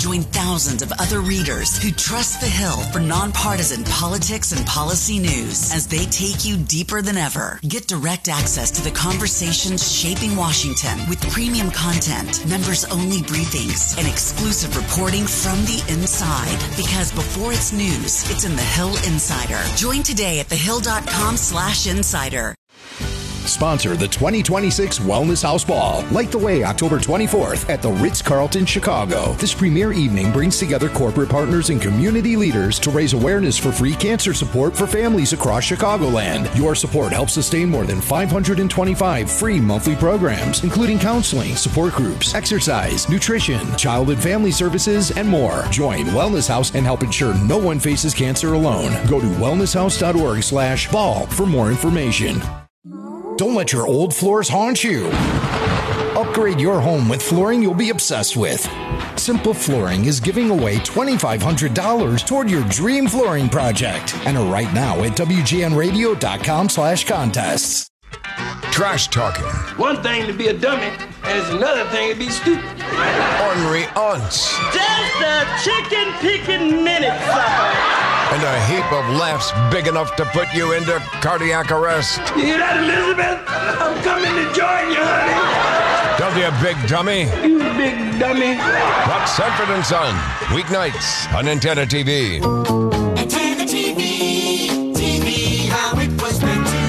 Join thousands of other readers who trust The Hill for nonpartisan politics and policy news as they take you deeper than ever. Get direct access to the conversations shaping Washington with premium content, members-only briefings, and exclusive reporting from the inside. Because before it's news, it's in The Hill Insider. Join today at thehill.com/insider. Sponsor the 2026 Wellness House Ball. Light the way October 24th at the Ritz-Carlton, Chicago. This premier evening brings together corporate partners and community leaders to raise awareness for free cancer support for families across Chicagoland. Your support helps sustain more than 525 free monthly programs, including counseling, support groups, exercise, nutrition, child and family services, and more. Join Wellness House and help ensure no one faces cancer alone. Go to wellnesshouse.org/ball for more information. Don't let your old floors haunt you. Upgrade your home with flooring you'll be obsessed with. Simple Flooring is giving away $2,500 toward your dream flooring project. Enter right now at WGNradio.com/contests. Trash talking. One thing to be a dummy, and it's another thing to be stupid. Ornery aunts. Just a chicken picking minute, sucker. And a heap of laughs big enough to put you into cardiac arrest. You hear that, Elizabeth? I'm coming to join you, honey. Don't be a big dummy. You big dummy. That's Sanford and Son. Weeknights on Antenna TV. Antenna TV, how it was meant to be.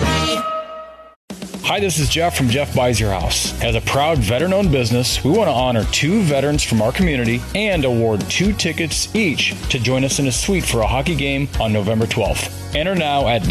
Hi, this is Jeff from Jeff Buys Your House. As a proud veteran-owned business, we want to honor 2 veterans from our community and award 2 tickets each to join us in a suite for a hockey game on November 12th. Enter now at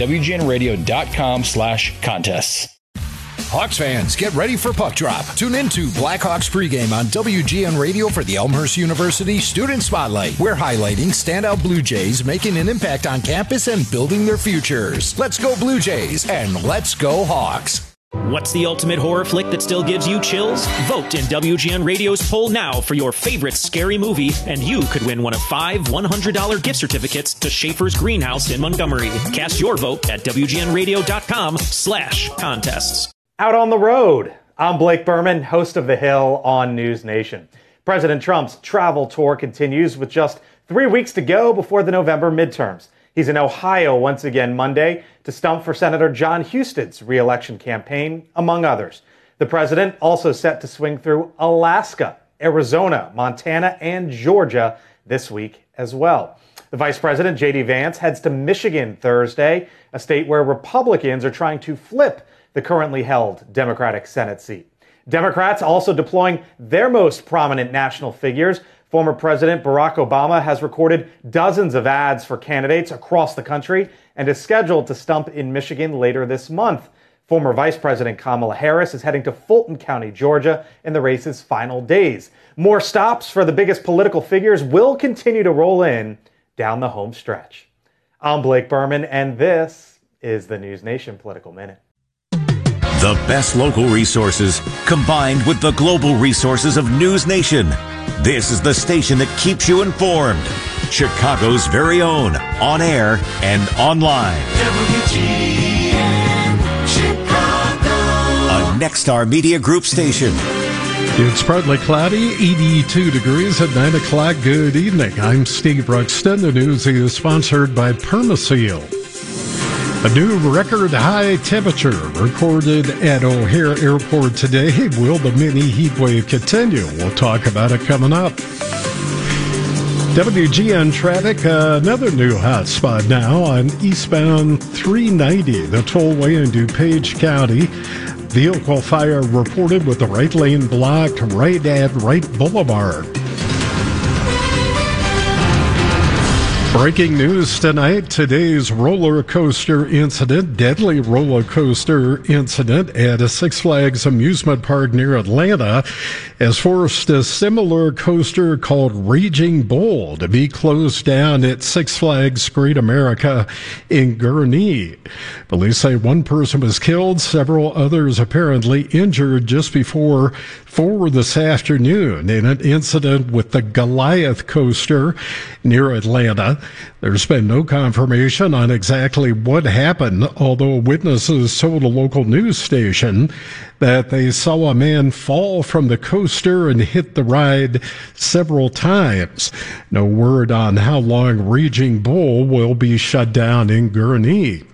WGNradio.com/contests. Hawks fans, get ready for Puck Drop. Tune into Blackhawks pregame on WGN Radio for the Elmhurst University Student Spotlight. We're highlighting standout Blue Jays making an impact on campus and building their futures. Let's go Blue Jays and let's go Hawks. What's the ultimate horror flick that still gives you chills? Vote in WGN Radio's poll now for your favorite scary movie, and you could win one of 5 $100 gift certificates to Schaefer's Greenhouse in Montgomery. Cast your vote at WGNradio.com/contests. Out on the road. I'm Blake Berman, host of The Hill on News Nation. President Trump's travel tour continues with just 3 weeks to go before the November midterms. He's in Ohio once again Monday to stump for Senator John Huston's re-election campaign, among others. The president also set to swing through Alaska, Arizona, Montana, and Georgia this week as well. The Vice President, J.D. Vance, heads to Michigan Thursday, a state where Republicans are trying to flip the currently held Democratic Senate seat. Democrats also deploying their most prominent national figures. Former President Barack Obama has recorded dozens of ads for candidates across the country and is scheduled to stump in Michigan later this month. Former Vice President Kamala Harris is heading to Fulton County, Georgia, in the race's final days. More stops for the biggest political figures will continue to roll in down the home stretch. I'm Blake Berman, and this is the News Nation Political Minute. The best local resources combined with the global resources of News Nation. This is the station that keeps you informed. Chicago's very own, on air and online. WGN Chicago. A Nexstar Media Group station. It's partly cloudy, 82 degrees at 9 o'clock. Good evening. I'm Steve Ruxton. The news is sponsored by Permaseal. A new record high temperature recorded at O'Hare Airport today. Will the mini heat wave continue? We'll talk about it coming up. WGN traffic, another new hot spot now on eastbound 390, the tollway in DuPage County. Vehicle fire reported with the right lane blocked right at Wright Boulevard. Breaking news tonight, today's roller coaster incident, deadly roller coaster incident at a Six Flags amusement park near Atlanta has forced a similar coaster called Raging Bull to be closed down at Six Flags Great America in Gurnee. Police say one person was killed, several others apparently injured just before 4 this afternoon in an incident with the Goliath coaster near Atlanta. There's been no confirmation on exactly what happened, although witnesses told a local news station that they saw a man fall from the coaster and hit the ride several times. No word on how long Raging Bull will be shut down in Gurnee.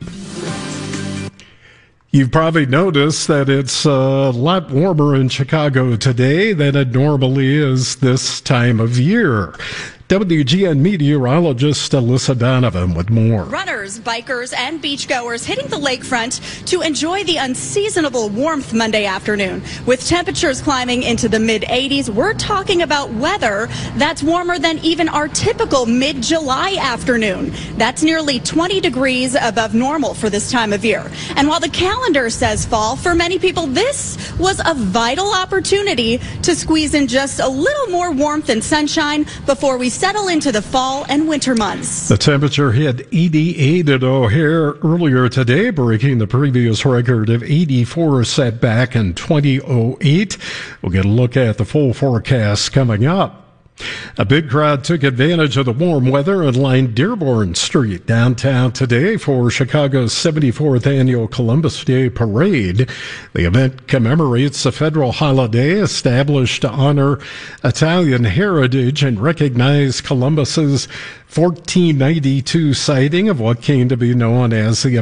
You've probably noticed that it's a lot warmer in Chicago today than it normally is this time of year. WGN meteorologist Alyssa Donovan with more. Runners, bikers, and beachgoers hitting the lakefront to enjoy the unseasonable warmth Monday afternoon. With temperatures climbing into the mid-80s, we're talking about weather that's warmer than even our typical mid-July afternoon. That's nearly 20 degrees above normal for this time of year. And while the calendar says fall, for many people, this was a vital opportunity to squeeze in just a little more warmth and sunshine before we settle into the fall and winter months. The temperature hit 88 at O'Hare earlier today, breaking the previous record of 84 set back in 2008. We'll get a look at the full forecast coming up. A big crowd took advantage of the warm weather and lined Dearborn Street downtown today for Chicago's 74th annual Columbus Day Parade. The event commemorates a federal holiday established to honor Italian heritage and recognize Columbus's 1492 sighting of what came to be known as the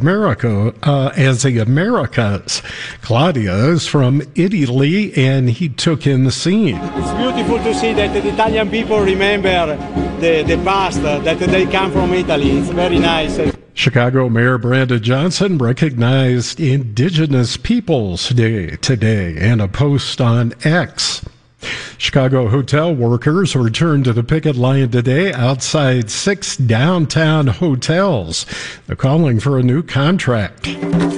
Americas. Claudia is from Italy, and he took in the scene. It's beautiful to see that the Italian people remember the past, that they come from Italy. It's very nice. Chicago Mayor Brandon Johnson recognized Indigenous Peoples Day today in a post on X. Chicago hotel workers returned to the picket line today outside 6 downtown hotels. They're calling for a new contract.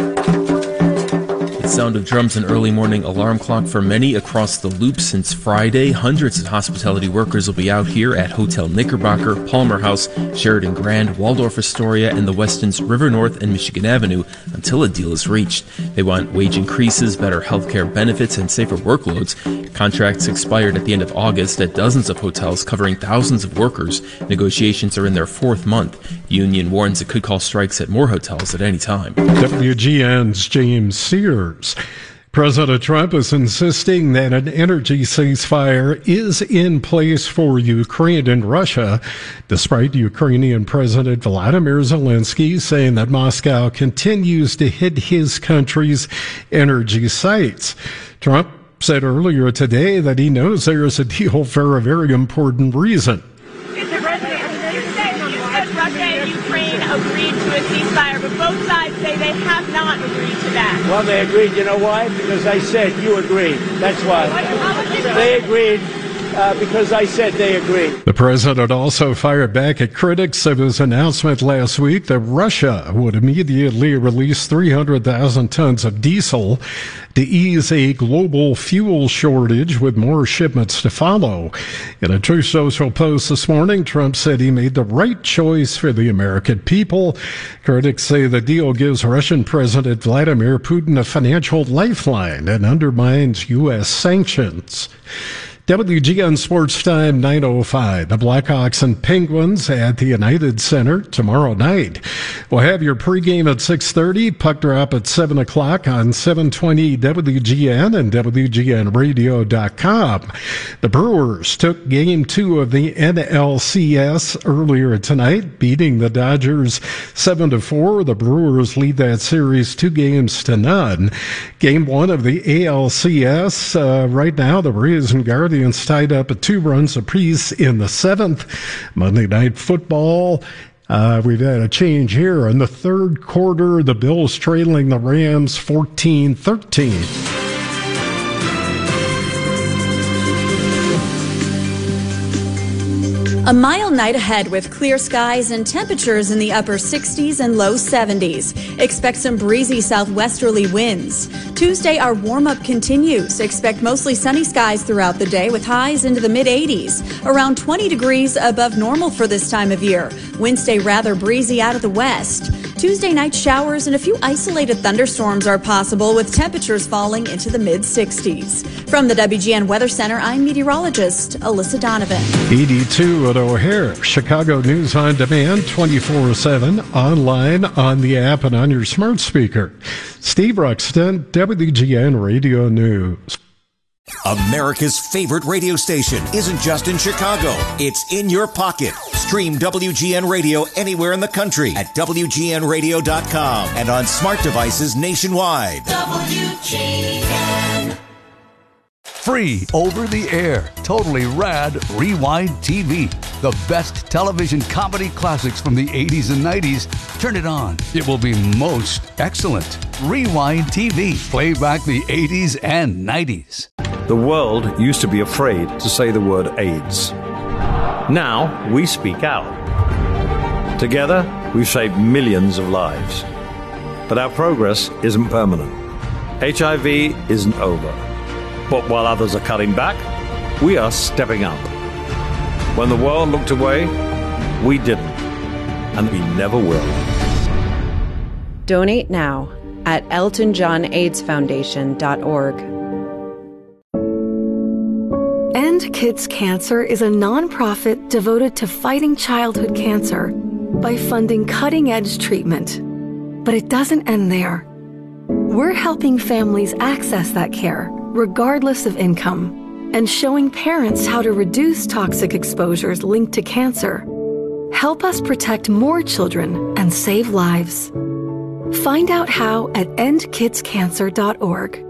The sound of drums and early morning alarm clock for many across the loop since Friday. Hundreds of hospitality workers will be out here at Hotel Knickerbocker, Palmer House, Sheridan Grand, Waldorf Astoria, and the Westin's River North and Michigan Avenue until a deal is reached. They want wage increases, better health care benefits, and safer workloads. Contracts expired at the end of August at dozens of hotels covering thousands of workers. Negotiations are in their 4th month. Union warns it could call strikes at more hotels at any time. WGN's James Sears. President Trump is insisting that an energy ceasefire is in place for Ukraine and Russia, despite Ukrainian President Vladimir Zelensky saying that Moscow continues to hit his country's energy sites. Trump said earlier today that he knows there is a deal for a very important reason. Mr. President, you said Russia and Ukraine agreed to a ceasefire, but both sides say they have not agreed to that. Well, they agreed. You know why? Because I said you agreed. That's why. They agreed because I said they agreed. The president also fired back at critics of his announcement last week that Russia would immediately release 300,000 tons of diesel to ease a global fuel shortage with more shipments to follow. In a Truth Social post this morning, Trump said he made the right choice for the American people. Critics say the deal gives Russian President Vladimir Putin a financial lifeline and undermines U.S. sanctions. WGN Sports Time 9:05. The Blackhawks and Penguins at the United Center tomorrow night. We'll have your pregame at 6:30, puck drop at 7 o'clock on 720 WGN and WGNradio.com. The Brewers took Game 2 of the NLCS earlier tonight, beating the Dodgers 7-4. The Brewers lead that series 2-0. Game 1 of the ALCS. Right now, the Rays and Guardians tied up at 2 runs apiece in the 7th. Monday Night Football. We've had a change here. In the 3rd quarter, the Bills trailing the Rams 14-13. A mild night ahead with clear skies and temperatures in the upper 60s and low 70s. Expect some breezy southwesterly winds. Tuesday, our warm-up continues. Expect mostly sunny skies throughout the day with highs into the mid-80s, around 20 degrees above normal for this time of year. Wednesday, rather breezy out of the west. Tuesday night showers and a few isolated thunderstorms are possible with temperatures falling into the mid-60s. From the WGN Weather Center, I'm meteorologist Alyssa Donovan. 82 at O'Hare. Chicago News on Demand 24/7, online, on the app, and on your smart speaker. Steve Ruxton, WGN Radio News. America's favorite radio station isn't just in Chicago. It's in your pocket. Stream WGN Radio anywhere in the country at WGNradio.com and on smart devices nationwide. WGN. Free over the air, totally rad Rewind TV. The best television comedy classics from the 80s and 90s. Turn it on. It will be most excellent. Rewind TV. Play back the 80s and 90s. The world used to be afraid to say the word AIDS. Now we speak out. Together, we've saved millions of lives. But our progress isn't permanent. HIV isn't over. But while others are cutting back, we are stepping up. When the world looked away, we didn't. And we never will. Donate now at EltonJohnAIDSFoundation.org. End Kids Cancer is a nonprofit devoted to fighting childhood cancer by funding cutting-edge treatment. But it doesn't end there. We're helping families access that care, regardless of income, and showing parents how to reduce toxic exposures linked to cancer. Help us protect more children and save lives. Find out how at endkidscancer.org.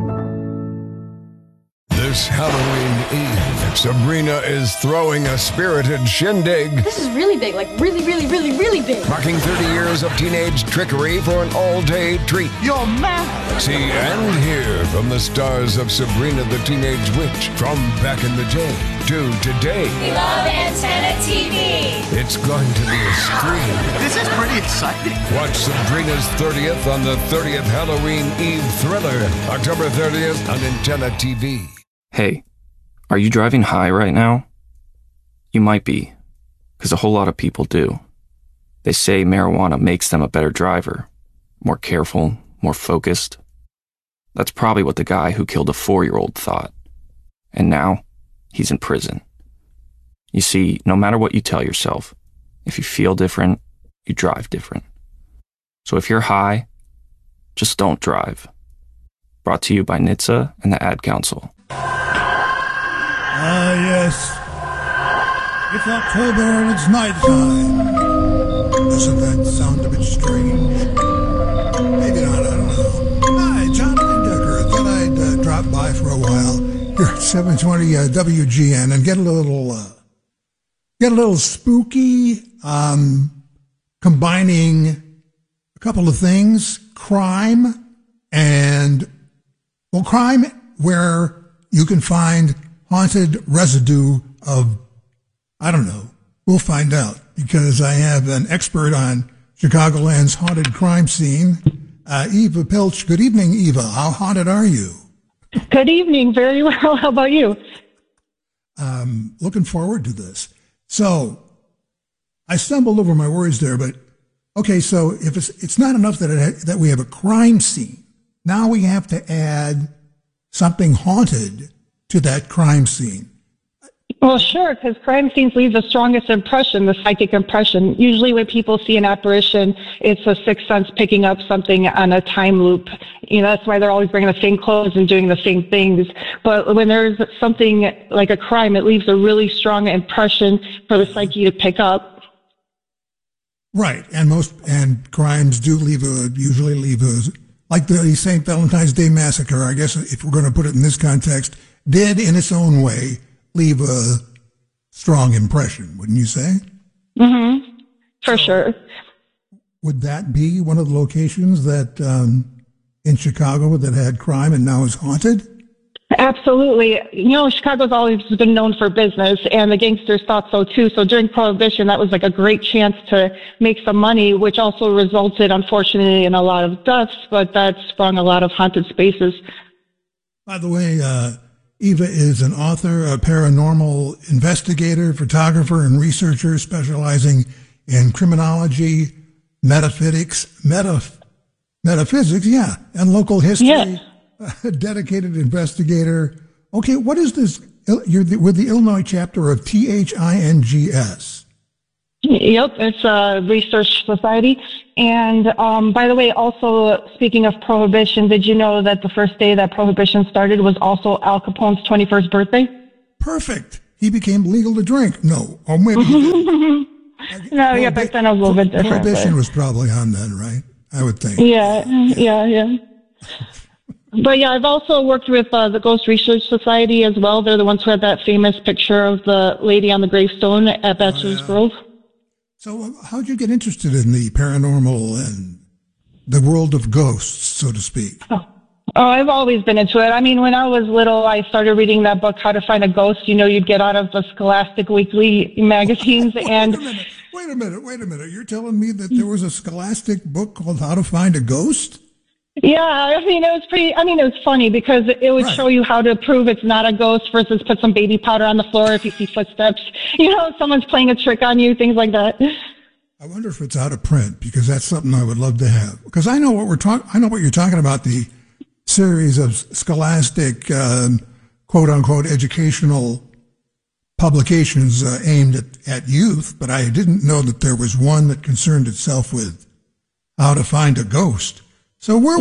This Halloween Eve, Sabrina is throwing a spirited shindig. This is really big, like really, really, really, really big. Marking 30 years of teenage trickery for an all-day treat. You're mad. See and hear from the stars of Sabrina the Teenage Witch from back in the day to today. We love Antenna TV. It's going to be a scream. This is pretty exciting. Watch Sabrina's 30th on the 30th Halloween Eve thriller, October 30th on Antenna TV. Hey, are you driving high right now? You might be, because a whole lot of people do. They say marijuana makes them a better driver, more careful, more focused. That's probably what the guy who killed a 4-year-old thought. And now, he's in prison. You see, no matter what you tell yourself, if you feel different, you drive different. So if you're high, just don't drive. Brought to you by NHTSA and the Ad Council. Yes. It's October and it's nighttime. Doesn't that sound a bit strange? Maybe not, I don't know. Hi, Jonathan Decker. I thought I'd drop by for a while here at 720 WGN and get a little spooky, combining a couple of things, crime where you can find haunted residue of, I don't know, we'll find out, because I have an expert on Chicagoland's haunted crime scene, Eva Pilch. Good evening, Eva. How haunted are you? Good evening. Very well. How about you? Looking forward to this. So I stumbled over my words there, but okay, so if it's not enough that we have a crime scene, now we have to add something haunted to that crime scene. Well, sure, because crime scenes leave the strongest impression, the psychic impression. Usually when people see an apparition, it's a sixth sense picking up something on a time loop. You know, that's why they're always wearing the same clothes and doing the same things. But when there's something like a crime, it leaves a really strong impression for the psyche to pick up. Right, and crimes do usually leave like the St. Valentine's Day Massacre, I guess, if we're going to put it in this context, did in its own way leave a strong impression, wouldn't you say? Mm-hmm. For sure. Would that be one of the locations that in Chicago that had crime and now is haunted? Absolutely. You know, Chicago's always been known for business, and the gangsters thought so too. So during Prohibition, that was like a great chance to make some money, which also resulted, unfortunately, in a lot of deaths, but that sprung a lot of haunted spaces. By the way, Eva is an author, a paranormal investigator, photographer, and researcher specializing in criminology, metaphysics, yeah, and local history. Yeah. A dedicated investigator. Okay, what is this? You're with the Illinois chapter of THINGS. Yep, it's a research society. And by the way, also speaking of prohibition, did you know that the first day that prohibition started was also Al Capone's 21st birthday? Perfect. He became legal to drink. No, or maybe he didn't. No, yeah, back then it was a little bit different. Prohibition was probably on then, right? I would think. Yeah. But yeah, I've also worked with the Ghost Research Society as well. They're the ones who had that famous picture of the lady on the gravestone at Bachelor's Grove. So how'd you get interested in the paranormal and the world of ghosts, so to speak? Oh, I've always been into it. I mean, when I was little, I started reading that book, How to Find a Ghost. You know, you'd get out of the Scholastic Weekly magazines. Wait a minute. You're telling me that there was a Scholastic book called How to Find a Ghost? Yeah, I mean, it was funny because it would show you how to prove it's not a ghost versus put some baby powder on the floor if you see footsteps. You know, someone's playing a trick on you, things like that. I wonder if it's out of print, because that's something I would love to have. Because I know what you're talking about, the series of Scholastic, quote unquote, educational publications aimed at youth, but I didn't know that there was one that concerned itself with how to find a ghost. So where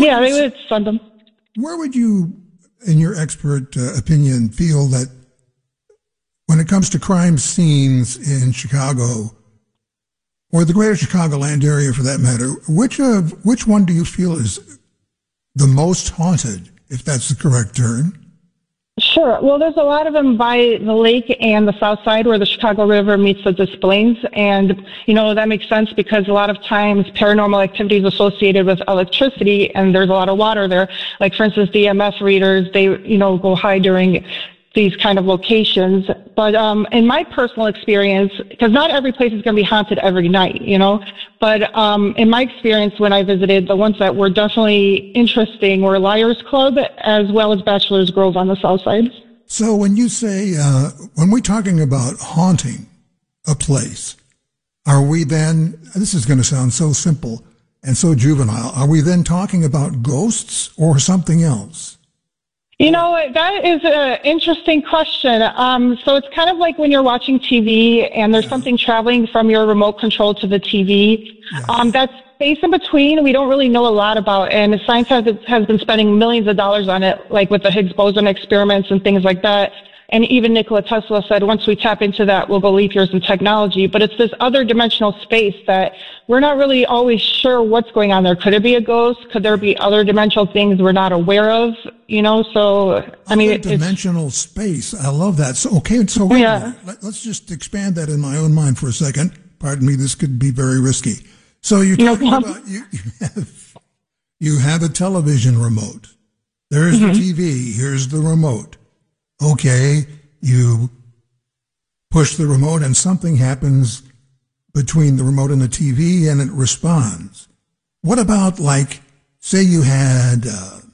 would you, in your expert opinion, feel that when it comes to crime scenes in Chicago, or the greater Chicagoland area for that matter, which one do you feel is the most haunted, if that's the correct term? Sure. Well, there's a lot of them by the lake and the south side where the Chicago River meets the Des Plaines. And, you know, that makes sense because a lot of times paranormal activity is associated with electricity and there's a lot of water there. Like, for instance, the EMF readers, they, you know, go high during these kind of locations. But in my personal experience, because not every place is going to be haunted every night, you know, but in my experience when I visited, the ones that were definitely interesting were Liars Club as well as Bachelor's Grove on the south side. So when you say, when we're talking about haunting a place, are we then, this is going to sound so simple and so juvenile, are we then talking about ghosts or something else? You know, that is an interesting question. So it's kind of like when you're watching TV and there's something traveling from your remote control to the TV. That's space in between we don't really know a lot about. And science has been spending millions of dollars on it, like with the Higgs boson experiments and things like that. And even Nikola Tesla said, once we tap into that, we'll go leap years in technology. But it's this other dimensional space that we're not really always sure what's going on there. Could it be a ghost? Could there be other dimensional things we're not aware of? You know, so, I mean, dimensional space. I love that. So, okay. So wait a minute. Let's just expand that in my own mind for a second. Pardon me. This could be very risky. So you're talking about, you have a television remote. There's the TV. Here's the remote. Okay, you push the remote and something happens between the remote and the TV and it responds. What about, like, say you had a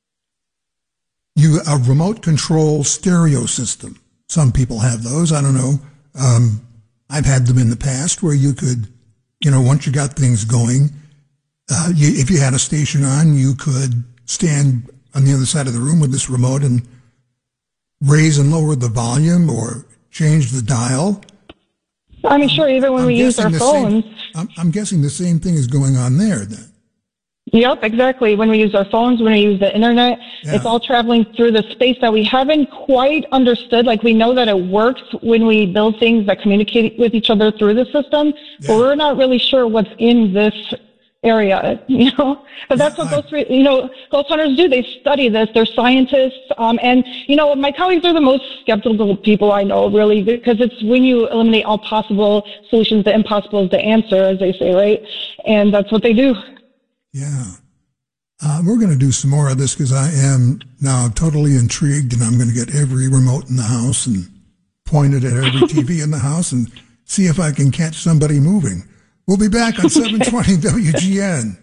remote control stereo system. Some people have those. I don't know. I've had them in the past where you could, you know, once you got things going, if you had a station on, you could stand on the other side of the room with this remote and raise and lower the volume or change the dial. I mean, sure, even when we use our phones. I'm guessing the same thing is going on there then. Yep, exactly. When we use our phones, when we use the internet, it's all traveling through the space that we haven't quite understood. Like, we know that it works when we build things that communicate with each other through the system, but we're not really sure what's in this area, you know, but that's what ghost hunters do. They study this. They're scientists. And, you know, my colleagues are the most skeptical people I know, really, because it's when you eliminate all possible solutions, the impossible is the answer, as they say, right? And that's what they do. Yeah. We're going to do some more of this because I am now totally intrigued, and I'm going to get every remote in the house and point it at every TV in the house and see if I can catch somebody moving. We'll be back on 720 WGN.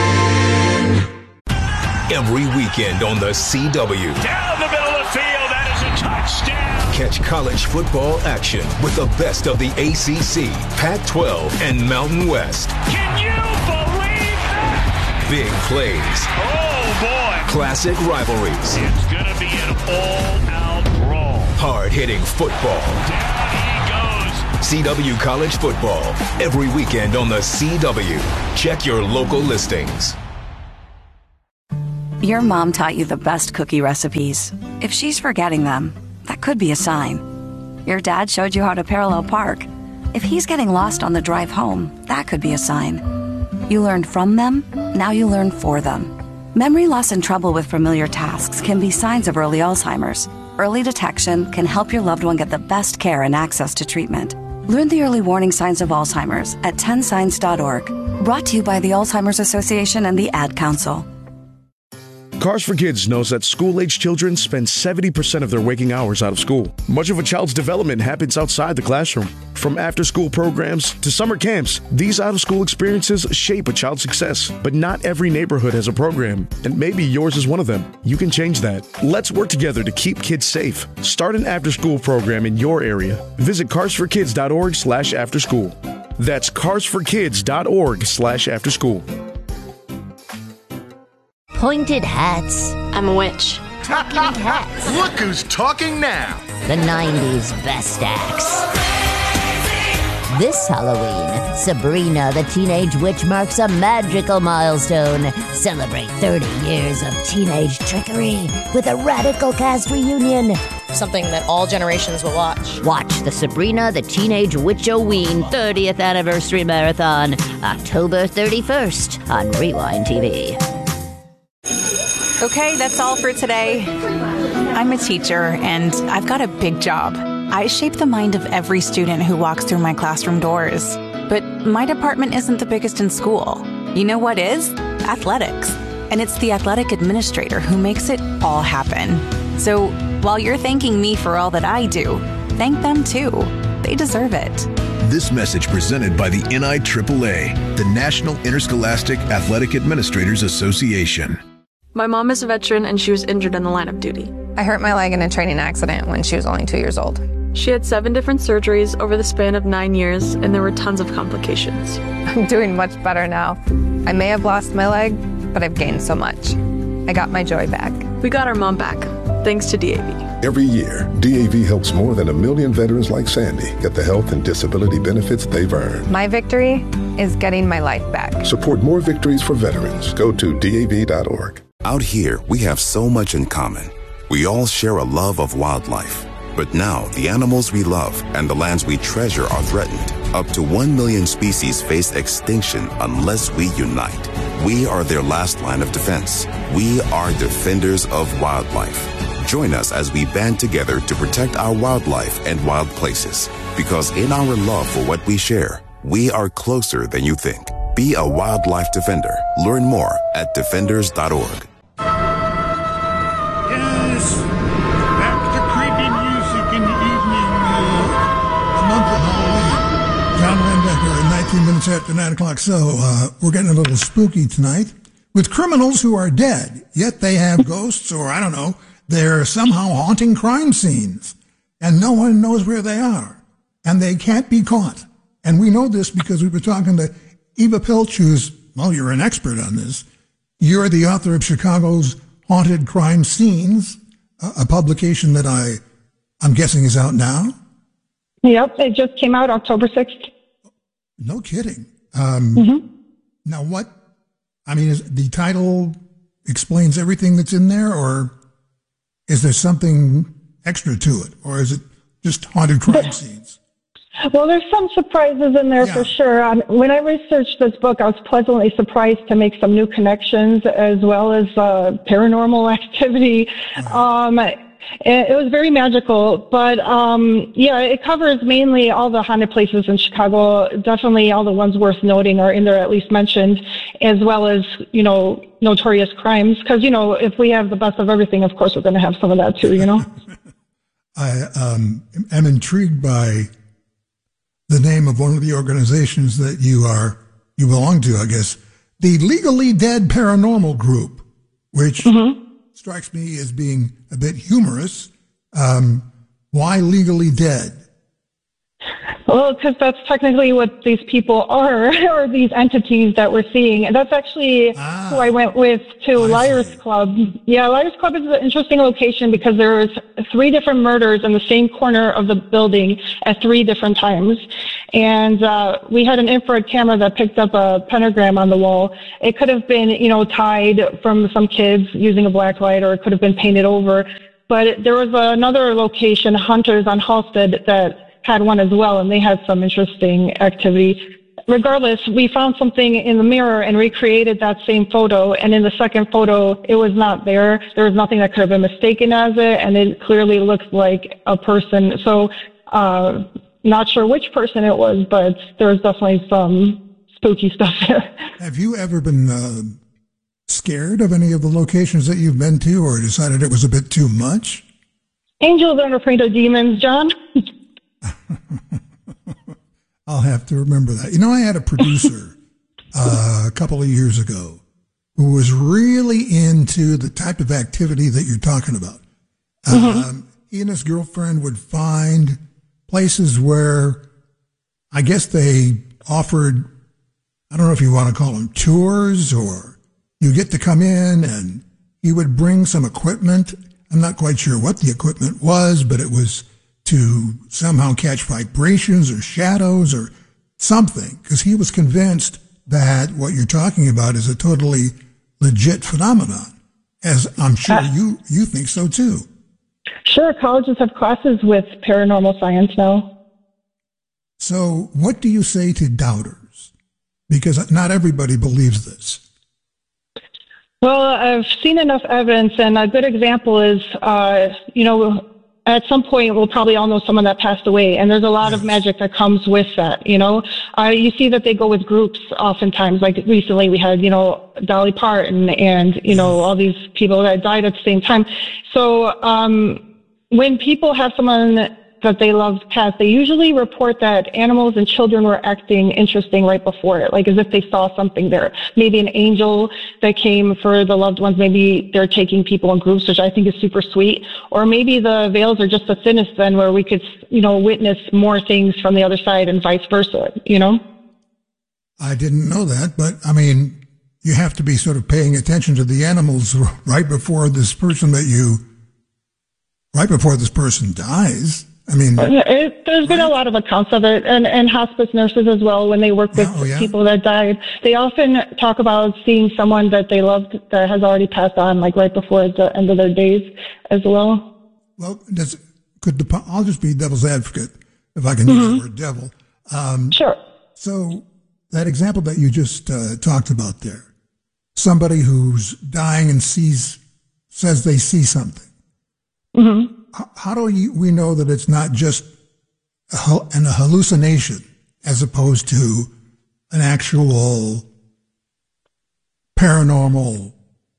WGN. Every weekend on the CW. Down the middle of the field, that is It's a touchdown. Catch college football action with the best of the ACC, Pac-12, and Mountain West. Can you believe that? Big plays. Oh, boy. Classic rivalries. It's going to be an all-out brawl. Hard-hitting football. Down he goes. CW College Football. Every weekend on the CW. Check your local listings. Your mom taught you the best cookie recipes. If she's forgetting them, that could be a sign. Your dad showed you how to parallel park. If he's getting lost on the drive home, that could be a sign. You learned from them, now you learn for them. Memory loss and trouble with familiar tasks can be signs of early Alzheimer's. Early detection can help your loved one get the best care and access to treatment. Learn the early warning signs of Alzheimer's at 10signs.org. Brought to you by the Alzheimer's Association and the Ad Council. Cars for Kids knows that school-age children spend 70% of their waking hours out of school. Much of a child's development happens outside the classroom. From after-school programs to summer camps, these out-of-school experiences shape a child's success. But not every neighborhood has a program, and maybe yours is one of them. You can change that. Let's work together to keep kids safe. Start an after-school program in your area. Visit carsforkids.org/afterschool. That's carsforkids.org/afterschool. Pointed hats. I'm a witch. Talking hats. Look who's talking now. The 90s best acts. This Halloween, Sabrina the Teenage Witch marks a magical milestone. Celebrate 30 years of teenage trickery with a radical cast reunion. Something that all generations will watch. Watch the Sabrina the Teenage Witch-O-Ween 30th Anniversary Marathon, October 31st on Rewind TV. Okay, that's all for today. I'm a teacher, and I've got a big job. I shape the mind of every student who walks through my classroom doors. But my department isn't the biggest in school. You know what is? Athletics. And it's the athletic administrator who makes it all happen. So while you're thanking me for all that I do, thank them too. They deserve it. This message presented by the NIAAA, the National Interscholastic Athletic Administrators Association. My mom is a veteran and she was injured in the line of duty. I hurt my leg in a training accident when she was only 2 years old. She had 7 different surgeries over the span of 9 years, and there were tons of complications. I'm doing much better now. I may have lost my leg, but I've gained so much. I got my joy back. We got our mom back, thanks to DAV. Every year, DAV helps more than 1 million veterans like Sandy get the health and disability benefits they've earned. My victory is getting my life back. Support more victories for veterans. Go to DAV.org. Out here, we have so much in common. We all share a love of wildlife. But now, the animals we love and the lands we treasure are threatened. Up to 1 million species face extinction unless we unite. We are their last line of defense. We are defenders of wildlife. Join us as we band together to protect our wildlife and wild places. Because in our love for what we share, we are closer than you think. Be a wildlife defender. Learn more at defenders.org. Yes, back to creepy music in the evening. The month of Halloween. John Landecker at 19 minutes after 9 o'clock. So we're getting a little spooky tonight with criminals who are dead, yet they have ghosts, or I don't know, they're somehow haunting crime scenes, and no one knows where they are, and they can't be caught. And we know this because we were talking to Eva Pilch, who's, well, you're an expert on this. You're the author of Chicago's Haunted Crime Scenes, a publication that I'm guessing is out now. Yep, it just came out October 6th. No kidding. Now what, I mean, is the title explains everything that's in there, or is there something extra to it, or is it just haunted crime scenes? Well, there's some surprises in there for sure. When I researched this book, I was pleasantly surprised to make some new connections as well as paranormal activity. It was very magical, but it covers mainly all the haunted places in Chicago. Definitely all the ones worth noting are in there, at least mentioned, as well as, notorious crimes. Because, if we have the best of everything, of course, we're going to have some of that too, I am intrigued by the name of one of the organizations that you belong to, I guess, the Legally Dead Paranormal Group, which strikes me as being a bit humorous Why legally dead? Well, because that's technically what these people are, or these entities that we're seeing. And that's actually who I went with to Liars Club. Yeah, Liars Club is an interesting location because there was 3 different murders in the same corner of the building at 3 different times. And we had an infrared camera that picked up a pentagram on the wall. It could have been, tied from some kids using a black light, or it could have been painted over. But there was another location, Hunters on Halsted, that had one as well, and they had some interesting activity. Regardless, we found something in the mirror and recreated that same photo, and in the second photo, it was not there. There was nothing that could have been mistaken as it, and it clearly looked like a person. So, not sure which person it was, but there was definitely some spooky stuff there. Have you ever been scared of any of the locations that you've been to, or decided it was a bit too much? Angels aren't afraid of demons, John. I'll have to remember that. I had a producer a couple of years ago who was really into the type of activity that you're talking about. He and his girlfriend would find places where I guess they offered, I don't know if you want to call them tours, or you get to come in and he would bring some equipment. I'm not quite sure what the equipment was, but it was to somehow catch vibrations or shadows or something, because he was convinced that what you're talking about is a totally legit phenomenon, as I'm sure you think so too. Sure, colleges have classes with paranormal science now. So what do you say to doubters? Because not everybody believes this. Well, I've seen enough evidence, and a good example is, at some point, we'll probably all know someone that passed away, and there's a lot of magic that comes with that, You see that they go with groups oftentimes. Like recently we had, Dolly Parton and all these people that died at the same time. So when people have someone that they loved pass, they usually report that animals and children were acting interesting right before it, like as if they saw something there. Maybe an angel that came for the loved ones. Maybe they're taking people in groups, which I think is super sweet. Or maybe the veils are just the thinnest then, where we could, witness more things from the other side and vice versa, I didn't know that, but you have to be sort of paying attention to the animals right before this person dies. There's been a lot of accounts of it, and hospice nurses as well, when they work with people that died. They often talk about seeing someone that they loved that has already passed on, like right before the end of their days as well. Well, I'll just be devil's advocate, if I can use the word devil. Sure. So that example that you just talked about there, somebody who's dying and says they see something. Mm-hmm. How do we know that it's not just a hallucination as opposed to an actual paranormal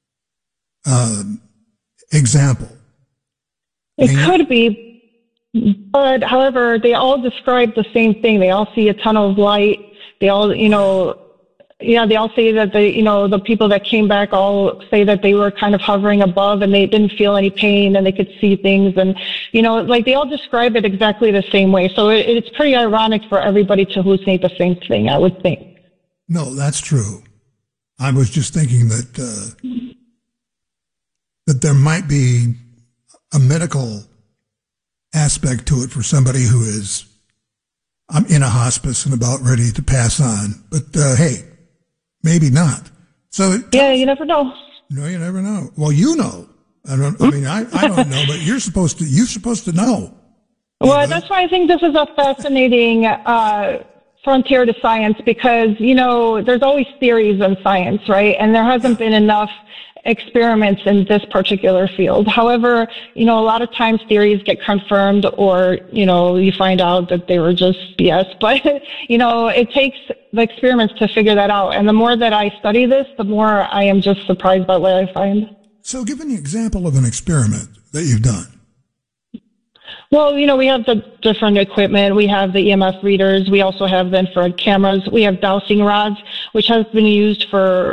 example? It could be, but however, they all describe the same thing. They all see a tunnel of light. They all, they all say that the people that came back all say that they were kind of hovering above and they didn't feel any pain and they could see things. And, they all describe it exactly the same way. So it's pretty ironic for everybody to hallucinate the same thing, I would think. No, that's true. I was just thinking that there might be a medical aspect to it for somebody who is in a hospice and about ready to pass on. But, hey, maybe not. So you never know. No, you never know. Well, I don't know, but you're supposed to know. Well, that's why I think this is a fascinating frontier to science, because, there's always theories in science, right? And there hasn't been enough experiments in this particular field. However, a lot of times theories get confirmed, or, you find out that they were just BS. But, it takes the experiments to figure that out. And the more that I study this, the more I am just surprised by what I find. So give an example of an experiment that you've done. Well, we have the different equipment. We have the EMF readers. We also have the infrared cameras. We have dowsing rods, which has been used for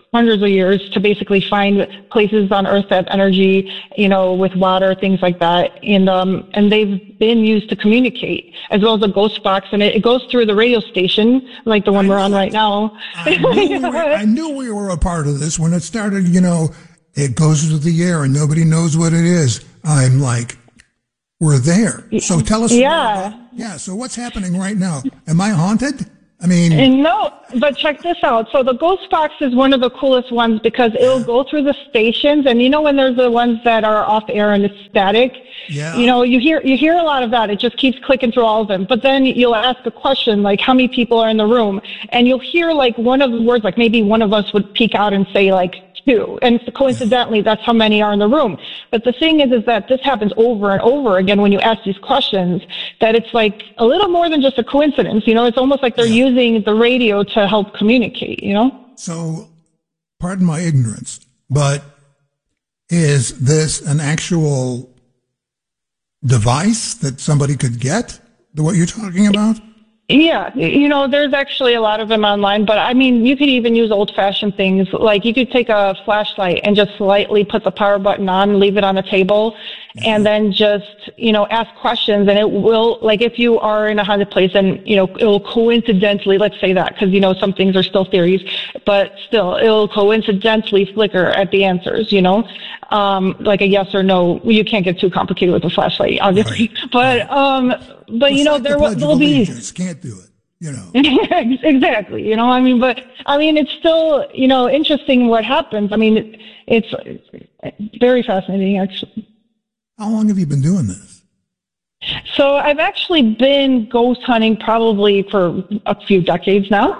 hundreds of years to basically find places on Earth that have energy, with water, things like that. And they've been used to communicate, as well as a ghost box. And it goes through the radio station, like the one we're on right now. I knew we were a part of this when it started, it goes through the air and nobody knows what it is. I'm like, we're there. So tell us. Yeah. So what's happening right now? Am I haunted? I mean, no, but check this out. So the ghost box is one of the coolest ones because it'll go through the stations, and when there's the ones that are off air and it's static, you hear a lot of that. It just keeps clicking through all of them. But then you'll ask a question like, how many people are in the room? And you'll hear like one of the words, like maybe one of us would peek out and say like 2, and coincidentally that's how many are in the room. But the thing is that this happens over and over again when you ask these questions, that it's like a little more than just a coincidence. It's almost like they're using the radio to help communicate. So pardon my ignorance, but is this an actual device that somebody could get, what you're talking about? Yeah, there's actually a lot of them online, but I mean, you could even use old-fashioned things. Like you could take a flashlight and just slightly put the power button on and leave it on a table, and then just, ask questions, and it will, like if you are in a haunted place and, it will coincidentally, let's say that, because, some things are still theories, but still, it'll coincidentally flicker at the answers, like a yes or no. You can't get too complicated with a flashlight, obviously, but there will be. Can't do it, Exactly. It's still, interesting what happens. I mean, it's very fascinating, actually. How long have you been doing this? So I've actually been ghost hunting probably for a few decades now.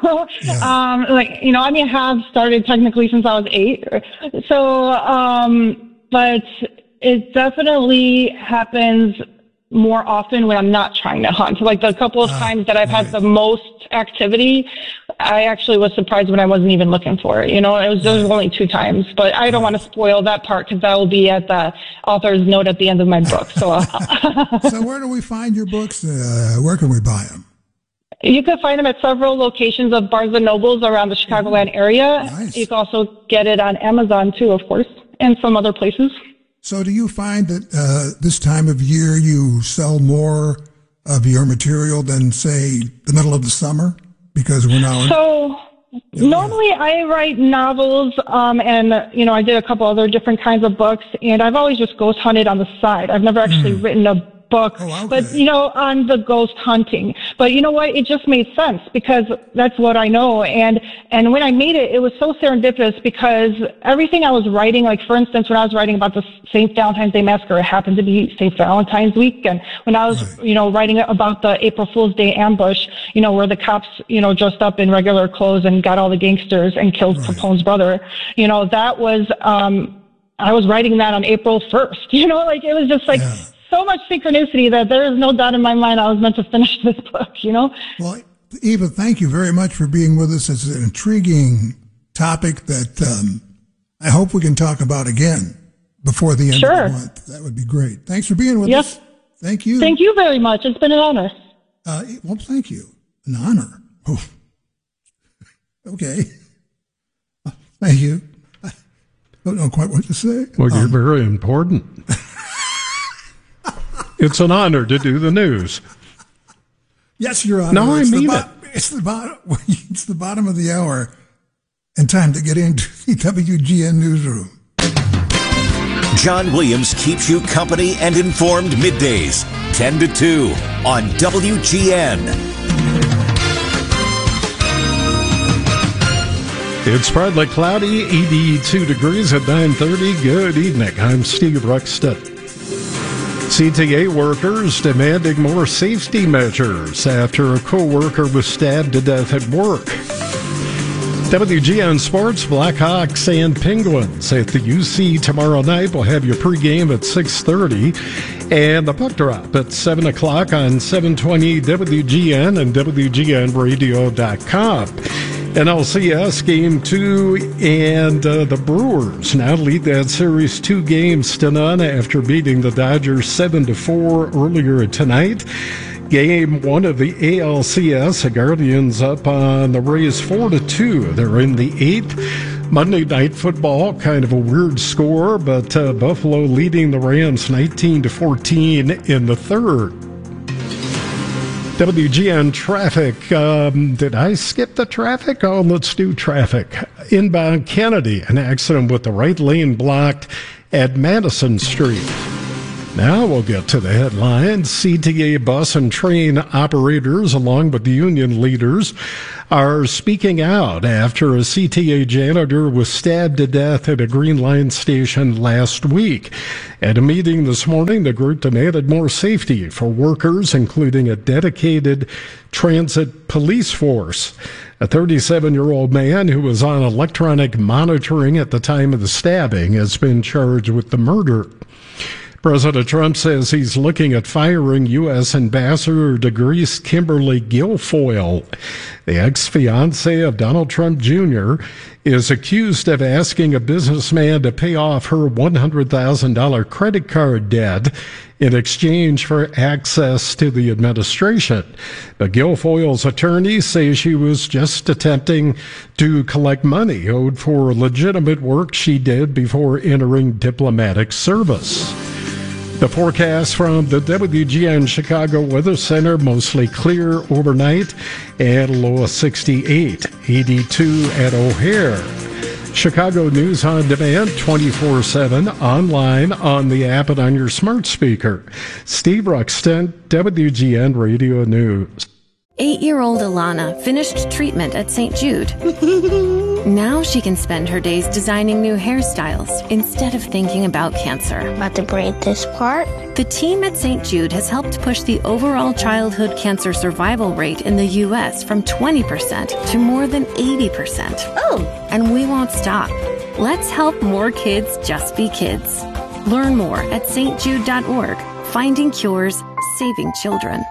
I have started technically since I was 8. So, but it definitely happens more often when I'm not trying to hunt. Like the couple of times that I've had the most activity, I actually was surprised when I wasn't even looking for it. There was only 2 times, but I don't want to spoil that part because that will be at the author's note at the end of my book. So, so where do we find your books? Where can we buy them? You can find them at several locations of Barnes & Nobles around the Chicagoland area. Nice. You can also get it on Amazon too, of course, and some other places. So do you find that this time of year you sell more of your material than, say, the middle of the summer? Because we're now... Normally I write novels, and, I did a couple other different kinds of books, and I've always just ghost hunted on the side. I've never actually written a book, but, on the ghost hunting. But you know what? It just made sense because that's what I know. And when I made it, it was so serendipitous because everything I was writing, like for instance, when I was writing about the St. Valentine's Day Massacre, it happened to be St. Valentine's week. And when I was, writing about the April Fool's Day ambush, where the cops, dressed up in regular clothes and got all the gangsters and killed Capone's brother, that was, I was writing that on April 1st, it was just like, so much synchronicity that there is no doubt in my mind I was meant to finish this book, Well, Eva, thank you very much for being with us. It's an intriguing topic that I hope we can talk about again before the end of the month. That would be great. Thanks for being with us. Thank you. Thank you very much. It's been an honor. Well, thank you. An honor. Oh. Okay. Thank you. I don't know quite what to say. Well, you're very important. It's an honor to do the news. Yes, Your Honor. No, I mean it. It's the bottom of the hour and time to get into the WGN newsroom. John Williams keeps you company and informed middays, 10 to 2 on WGN. It's partly cloudy, 82 degrees at 9:30. Good evening. I'm Steve Ruxton. CTA workers demanding more safety measures after a co-worker was stabbed to death at work. WGN Sports, Blackhawks and Penguins at the UC tomorrow night. We'll have your pregame at 6:30 and the puck drop at 7 o'clock on 720 WGN and WGNradio.com. NLCS Game 2, and the Brewers now lead that series 2-0 after beating the Dodgers 7-4 earlier tonight. Game 1 of the ALCS, the Guardians up on the Rays 4-2. They're in the 8th. Monday Night Football, kind of a weird score, but Buffalo leading the Rams 19-14 in the third. WGN traffic. Did I skip the traffic? Oh, let's do traffic. Inbound Kennedy, an accident with the right lane blocked at Madison Street. Now we'll get to the headlines. CTA bus and train operators, along with the union leaders, are speaking out after a CTA janitor was stabbed to death at a Green Line station last week. At a meeting this morning, the group demanded more safety for workers, including a dedicated transit police force. A 37-year-old man who was on electronic monitoring at the time of the stabbing has been charged with the murder. President Trump says he's looking at firing U.S. Ambassador to Greece Kimberly Guilfoyle. The ex-fiancée of Donald Trump Jr. is accused of asking a businessman to pay off her $100,000 credit card debt in exchange for access to the administration. But Guilfoyle's attorneys say she was just attempting to collect money owed for legitimate work she did before entering diplomatic service. The forecast from the WGN Chicago Weather Center, mostly clear overnight and a low of 68, 82 at O'Hare. Chicago News on Demand 24/7, online, on the app, and on your smart speaker. Steve Ruxton, WGN Radio News. 8-year-old Alana finished treatment at St. Jude. Now she can spend her days designing new hairstyles instead of thinking about cancer. About to braid this part? The team at St. Jude has helped push the overall childhood cancer survival rate in the U.S. from 20% to more than 80%. Oh! And we won't stop. Let's help more kids just be kids. Learn more at stjude.org. Finding cures, saving children.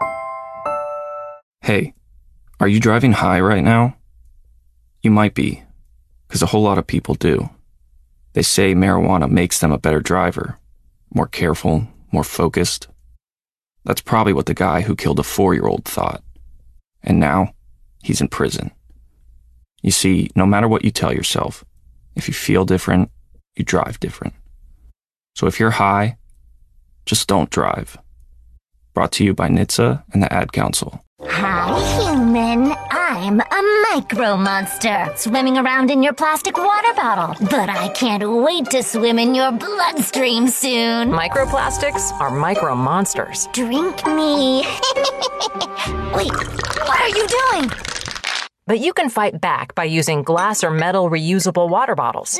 Hey, are you driving high right now? You might be, because a whole lot of people do. They say marijuana makes them a better driver, more careful, more focused. That's probably what the guy who killed a 4-year-old thought. And now, he's in prison. You see, no matter what you tell yourself, if you feel different, you drive different. So if you're high, just don't drive. Brought to you by NHTSA and the Ad Council. Hi, human. I'm a micro monster, swimming around in your plastic water bottle. But I can't wait to swim in your bloodstream soon. Microplastics are micro monsters. Drink me. Wait, what are you doing? But you can fight back by using glass or metal reusable water bottles.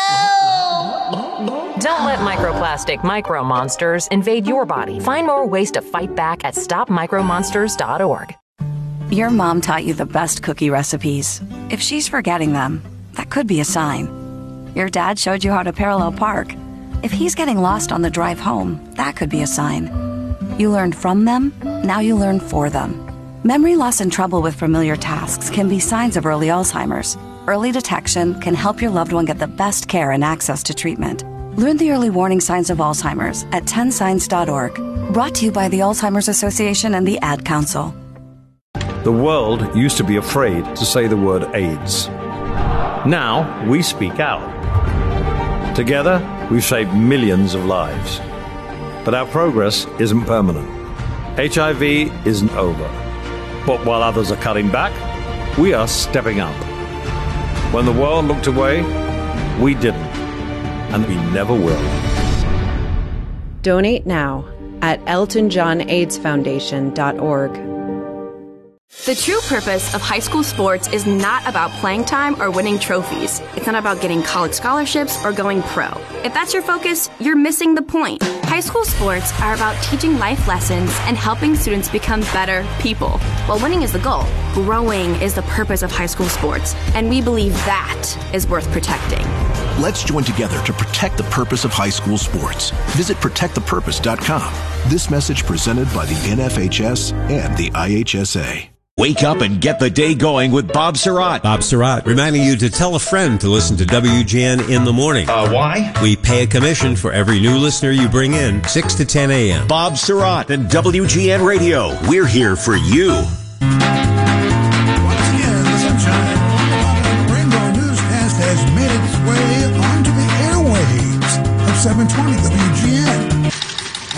No! Don't let microplastic micro monsters invade your body. Find more ways to fight back at stopmicromonsters.org. Your mom taught you the best cookie recipes. If she's forgetting them, that could be a sign. Your dad showed you how to parallel park. If he's getting lost on the drive home, that could be a sign. You learned from them, now you learn for them. Memory loss and trouble with familiar tasks can be signs of early Alzheimer's. Early detection can help your loved one get the best care and access to treatment. Learn the early warning signs of Alzheimer's at 10signs.org. Brought to you by the Alzheimer's Association and the Ad Council. The world used to be afraid to say the word AIDS. Now we speak out. Together, we've saved millions of lives. But our progress isn't permanent. HIV isn't over. But while others are cutting back, we are stepping up. When the world looked away, we didn't. And we never will. Donate now at EltonJohnAIDSFoundation.org. The true purpose of high school sports is not about playing time or winning trophies. It's not about getting college scholarships or going pro. If that's your focus, you're missing the point. High school sports are about teaching life lessons and helping students become better people. While winning is the goal, growing is the purpose of high school sports, and we believe that is worth protecting. Let's join together to protect the purpose of high school sports. Visit protectthepurpose.com. This message presented by the NFHS and the IHSA. Wake up and get the day going with Bob Surratt. Bob Surratt, reminding you to tell a friend to listen to WGN in the morning. Why? We pay a commission for every new listener you bring in, 6 to 10 a.m. Bob Surratt and WGN Radio. We're here for you. Once again, the Sunshine Rainbow Newscast has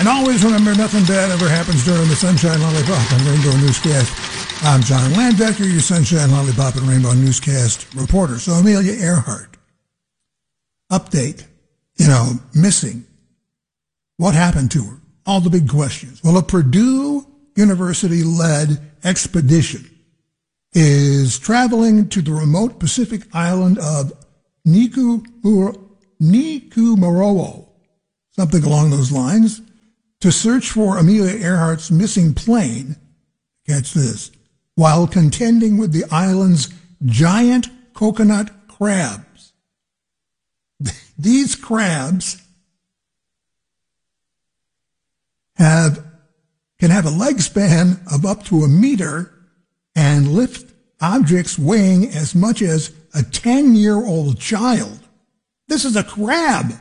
And always remember, nothing bad ever happens during the Sunshine Lollipop and Rainbow Newscast. I'm John Landecker, your Sunshine Lollipop and Rainbow Newscast reporter. So Amelia Earhart, update, missing. What happened to her? All the big questions. Well, a Purdue University-led expedition is traveling to the remote Pacific island of Nikumaroro, something along those lines, to search for Amelia Earhart's missing plane, catch this, while contending with the island's giant coconut crabs. These crabs can have a leg span of up to a meter and lift objects weighing as much as a 10-year-old child. This is a crab.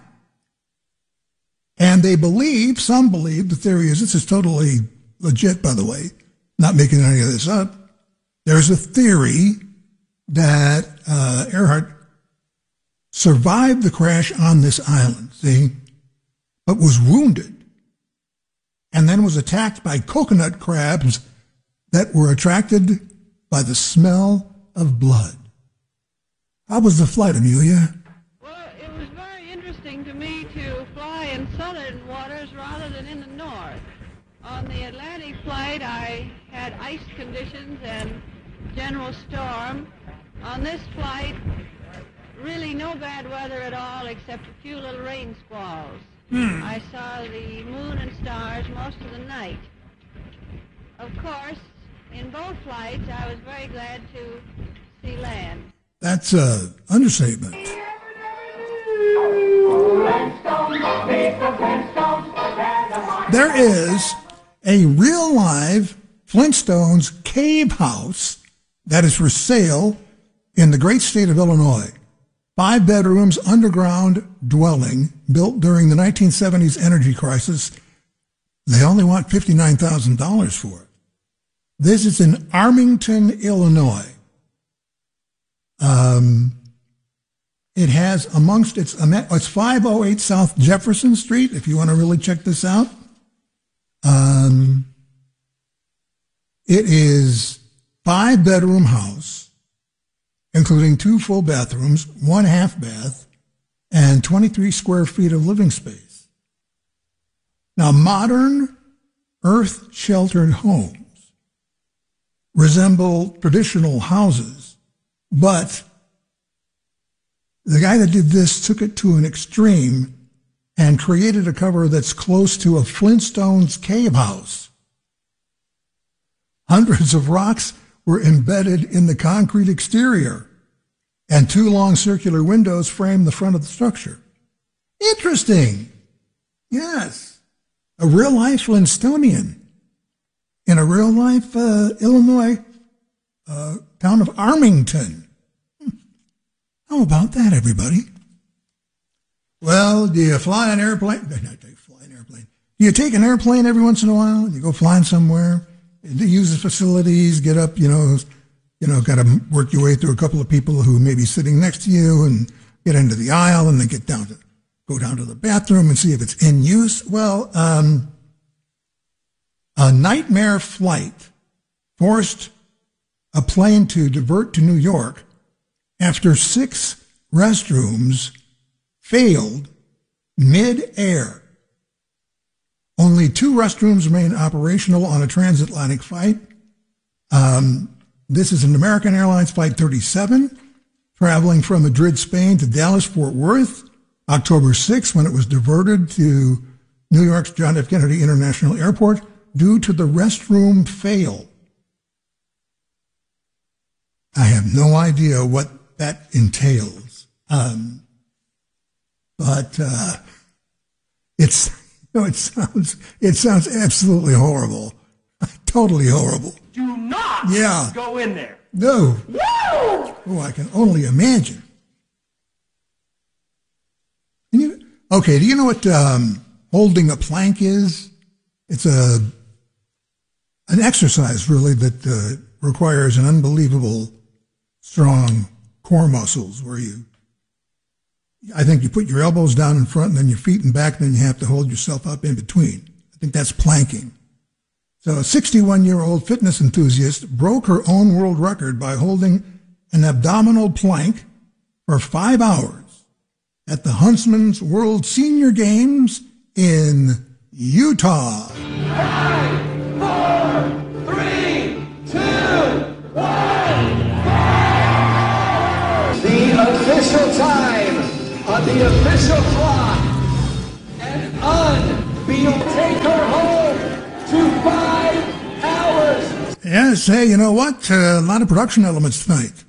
And some believe, the theory is, this is totally legit, by the way, not making any of this up. There's a theory that Earhart survived the crash on this island, but was wounded, and then was attacked by coconut crabs that were attracted by the smell of blood. How was the flight, Amelia? It was very interesting to me to fly in southern waters rather than in the north. On the Atlantic flight, I had ice conditions and general storm. On this flight, really no bad weather at all except a few little rain squalls. I saw the moon and stars most of the night. Of course, in both flights, I was very glad to see land. That's an understatement. There is a real live Flintstones cave house that is for sale in the great state of Illinois. 5 bedrooms, underground dwelling built during the 1970s energy crisis. They only want $59,000 for it. This is in Armington, Illinois. It has amongst it's 508 South Jefferson Street, if you want to really check this out. It is 5-bedroom house, including 2 full bathrooms, 1 half bath, and 23 square feet of living space. Now, modern earth-sheltered homes resemble traditional houses, but the guy that did this took it to an extreme and created a cover that's close to a Flintstones cave house. Hundreds of rocks were embedded in the concrete exterior, and 2 long circular windows frame the front of the structure. Interesting. Yes. A real-life Flintstonian in a real-life Illinois town of Armington. How about that, everybody? Well, do you fly an airplane? Do you take an airplane every once in a while? You go flying somewhere, use the facilities, get up, got to work your way through a couple of people who may be sitting next to you and get into the aisle and then go down to the bathroom and see if it's in use. Well, a nightmare flight forced a plane to divert to New York after 6 restrooms failed mid-air. Only 2 restrooms remain operational on a transatlantic flight. This is an American Airlines Flight 37, traveling from Madrid, Spain to Dallas-Fort Worth, October 6, when it was diverted to New York's John F. Kennedy International Airport due to the restroom fail. I have no idea what that entails. But it sounds absolutely horrible. Totally horrible. Do not go in there. No. Woo! Oh, I can only imagine. Do you know what holding a plank is? It's an exercise, really, that requires an unbelievable strong core muscles where I think you put your elbows down in front and then your feet in back, and then you have to hold yourself up in between. think that's planking. So a 61-year-old fitness enthusiast broke her own world record by holding an abdominal plank for 5 hours at the Huntsman's World Senior Games in Utah. 5, 4, 3, 2, 1. The official time on the official clock. And will take her home to 5 hours. Yes, hey, you know what? A lot of production elements tonight.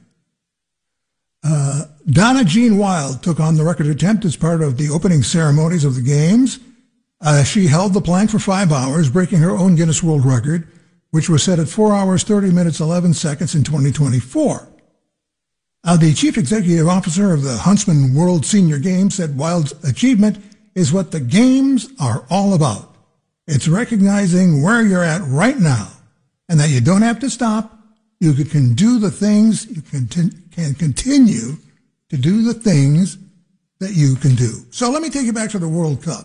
Donna Jean Wild took on the record attempt as part of the opening ceremonies of the games. She held the plank for 5 hours, breaking her own Guinness World Record, which was set at 4 hours, 30 minutes, 11 seconds in 2024. The chief executive officer of the Huntsman World Senior Games said Wild's achievement is what the games are all about. It's recognizing where you're at right now and that you don't have to stop. You can do the things, you can continue to do the things that you can do. So let me take you back to the World Cup,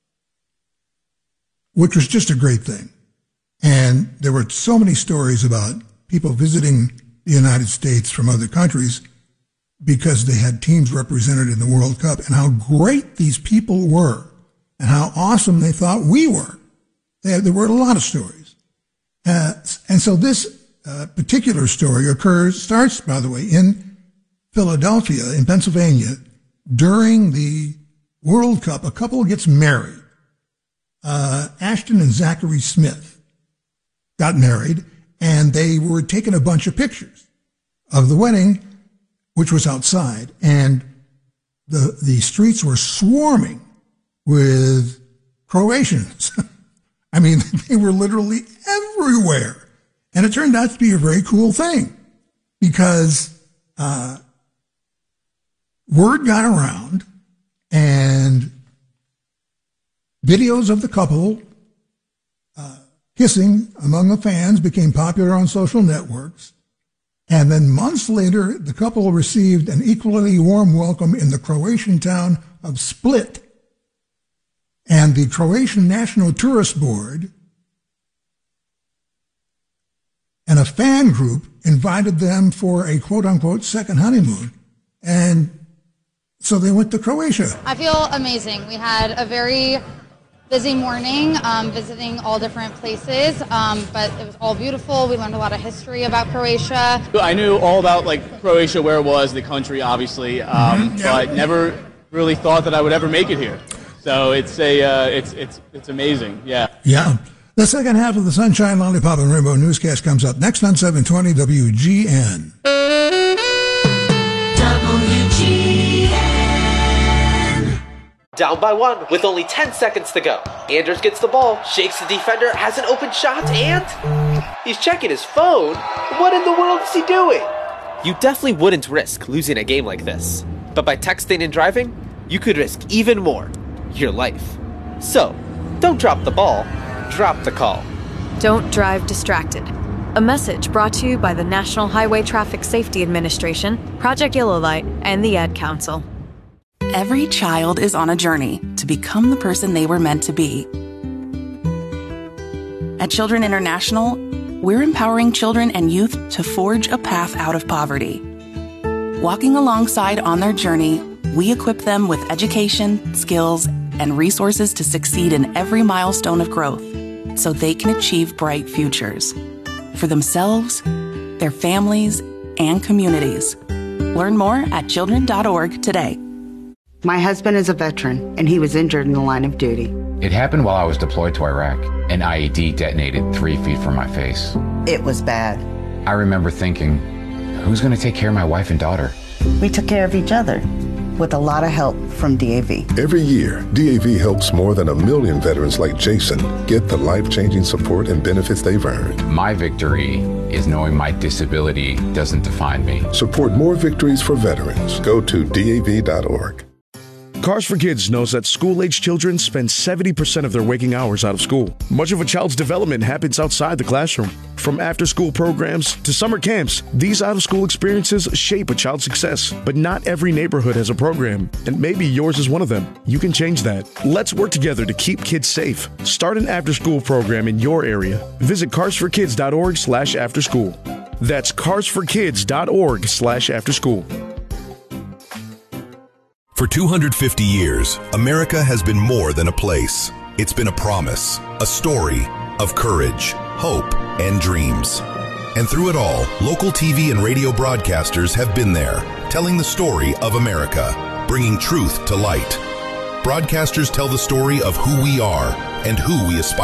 which was just a great thing. And there were so many stories about people visiting the United States from other countries because they had teams represented in the World Cup and how great these people were and how awesome they thought we were. There were a lot of stories. And so this particular story starts, by the way, in Philadelphia, in Pennsylvania, during the World Cup. A couple gets married. Ashton and Zachary Smith got married, and they were taking a bunch of pictures of the wedding, which was outside, and the streets were swarming with Croatians. I mean, they were literally everywhere. And it turned out to be a very cool thing because word got around and videos of the couple kissing among the fans became popular on social networks. And then months later, the couple received an equally warm welcome in the Croatian town of Split. And the Croatian National Tourist Board and a fan group invited them for a quote-unquote second honeymoon. And so they went to Croatia. I feel amazing. We had a very busy morning, visiting all different places, but it was all beautiful. We learned a lot of history about Croatia. I knew all about Croatia, where it was, the country, obviously, but never really thought that I would ever make it here. So it's amazing, yeah. Yeah. The second half of the Sunshine, Lollipop, and Rainbow newscast comes up next on 720 WGN. Down by 1 with only 10 seconds to go. Anders gets the ball, shakes the defender, has an open shot, and he's checking his phone. What in the world is he doing? You definitely wouldn't risk losing a game like this. But by texting and driving, you could risk even more, your life. So, don't drop the ball, drop the call. Don't drive distracted. A message brought to you by the National Highway Traffic Safety Administration, Project Yellow Light, and the Ad Council. Every child is on a journey to become the person they were meant to be. At Children International, we're empowering children and youth to forge a path out of poverty. Walking alongside on their journey, we equip them with education, skills, and resources to succeed in every milestone of growth so they can achieve bright futures for themselves, their families, and communities. Learn more at children.org today. My husband is a veteran, and he was injured in the line of duty. It happened while I was deployed to Iraq. An IED detonated 3 feet from my face. It was bad. I remember thinking, who's going to take care of my wife and daughter? We took care of each other, with a lot of help from DAV. Every year, DAV helps more than 1 million veterans like Jason get the life-changing support and benefits they've earned. My victory is knowing my disability doesn't define me. Support more victories for veterans. Go to DAV.org. Cars for Kids knows that school-age children spend 70% of their waking hours out of school. Much of a child's development happens outside the classroom. From after-school programs to summer camps, these out-of-school experiences shape a child's success. But not every neighborhood has a program, and maybe yours is one of them. You can change that. Let's work together to keep kids safe. Start an after-school program in your area. Visit carsforkids.org/afterschool. That's carsforkids.org/afterschool. For 250 years, America has been more than a place. It's been a promise, a story of courage, hope, and dreams. And through it all, local TV and radio broadcasters have been there, telling the story of America, bringing truth to light. Broadcasters tell the story of who we are and who we aspire